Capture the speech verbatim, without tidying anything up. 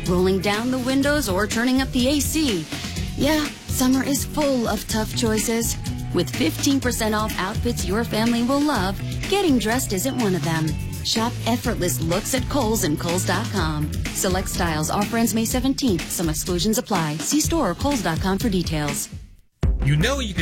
rolling down the windows, or turning up the A C. Yeah, summer is full of tough choices. With fifteen percent off outfits your family will love, getting dressed isn't one of them. Shop effortless looks at Kohl's and Kohl's dot com. Select styles. Offer ends May seventeenth. Some exclusions apply. See store or Kohl's dot com for details. You know you can